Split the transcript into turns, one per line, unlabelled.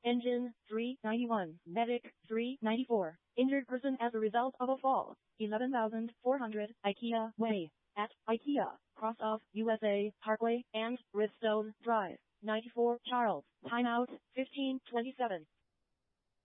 Engine 391. Medic 394. Injured person as a result of a fall. 11,400 IKEA Way. At IKEA, cross off USA Parkway and Redstone Drive. 94 Charles. Timeout 15:27.